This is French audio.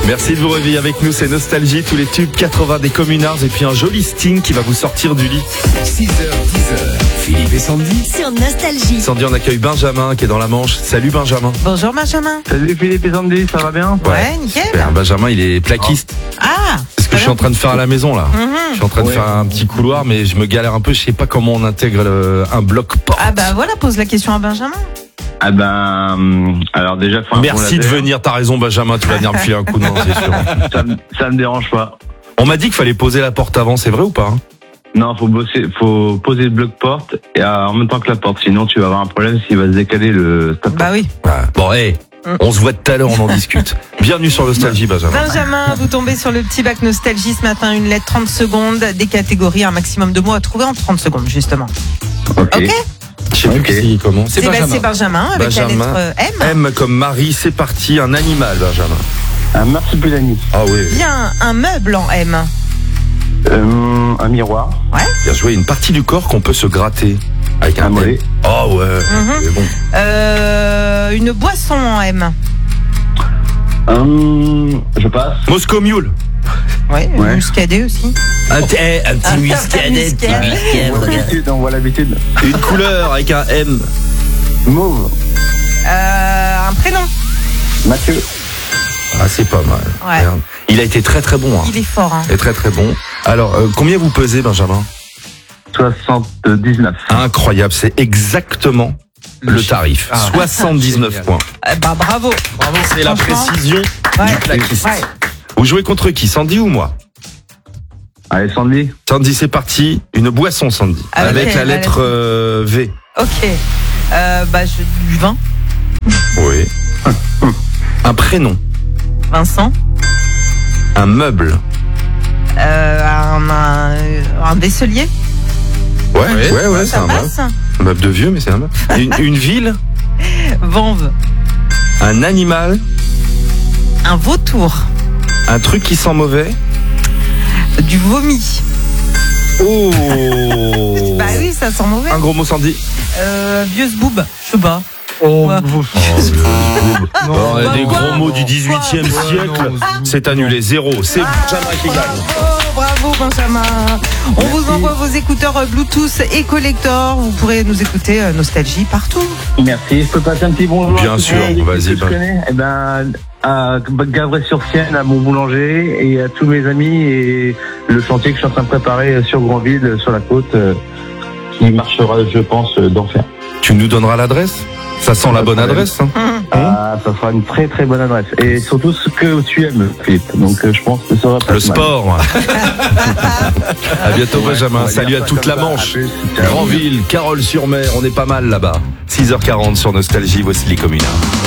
Merci de vous réveiller avec nous, c'est Nostalgie, tous les tubes 80 des communards et puis un joli Sting qui va vous sortir du lit. 6h, 10h, Philippe et Sandy. Sur Nostalgie. Sandy, on accueille Benjamin qui est dans la Manche. Salut Benjamin. Bonjour Benjamin. Salut Philippe et Sandy, ça va bien? Ouais, nickel. Super, Benjamin, il est plaquiste. Ah, C'est ce que je suis en train de faire à la maison là. Je suis en train de Ouais. faire un petit couloir, mais je me galère un peu, je sais pas comment on intègre un bloc porte. ah bah voilà, pose la question à Benjamin. Ah ben, alors déjà, faut un bon Merci de laser. venir, t'as raison Benjamin, tu vas venir me filer un coup de main, c'est sûr. Ça me dérange pas. On m'a dit qu'il fallait poser la porte avant, c'est vrai ou pas? Non, faut poser le bloc porte et en même temps que la porte, sinon tu vas avoir un problème s'il va se décaler le stop. Bah oui. Ouais. Bon, on se voit tout à l'heure, on en discute. Bienvenue sur Nostalgie Benjamin. Benjamin, vous tombez sur le petit bac Nostalgie ce matin, une lettre 30 secondes, des catégories, un maximum de mots à trouver en 30 secondes justement. Ok. Je sais plus Ok. qui comment. C'est Benjamin avec Benjamin. la lettre M. M comme Marie, c'est parti, un animal Benjamin. Un marsupilami, Ah oui, Bien, un meuble en M. un miroir, bien joué, une partie du corps qu'on peut se gratter avec un un mollet, Oh ouais, c'est bon. Une boisson en M. je passe. Moscow Mule. Ouais, Ouais. muscadet aussi. Un petit muscadet, muscadet. On voit l'habitude. Une couleur avec un M. Mauve, Un prénom. Mathieu, Ah, c'est pas mal. Ouais. Merde. Il a été très très bon. Hein. Il est fort. Hein. Il est très très bon. Alors, combien vous pesez Benjamin? 79. Incroyable, c'est exactement le tarif. 79 Génial. points. Bah bravo. Bravo, c'est la Franchement. précision Ouais. du plaquiste. Ouais. Vous jouez contre qui, Sandy ou moi? Allez Sandy, Sandy, c'est parti. Une boisson, Sandy. Avec Avec la la lettre V. Ok. Du vin. Oui. Un prénom. Vincent. Un meuble. Un vaisselier. Ouais, c'est Ça un meuble. passe. Un meuble de vieux, mais c'est un meuble. Une ville. Vanve. Un animal. Un vautour. Un truc qui sent mauvais. Du vomi. Oh. Bah oui, ça sent mauvais. Un gros mot, Sandy. Vieux zboob. Je sais pas. Oh, Ouais. Oh, des quoi gros mots du 18e siècle. C'est annulé. 0. C'est Benjamin qui gagne. Bravo Benjamin. On vous envoie vos écouteurs Bluetooth et collector. Vous pourrez nous écouter Nostalgie partout. merci. Je peux passer un petit bonjour Bien à tous sûr, les gens vas-y, que je connais. Eh ben, à Gavray-sur-Sienne, à mon boulanger et à tous mes amis et le chantier que je suis en train de préparer sur Grandville, sur la côte, qui marchera, je pense, d'enfer. Tu nous donneras l'adresse? Ça sent la bonne adresse, hein? Ah, ça sera une très très bonne adresse. Et surtout ce que tu aimes, Philippe. Donc je pense que ça va pas Le être mal. sport. À bientôt Benjamin. Salut à toute la Manche. Grandville, Carole-sur-Mer, on est pas mal là-bas. 6h40 sur Nostalgie, voici les communards.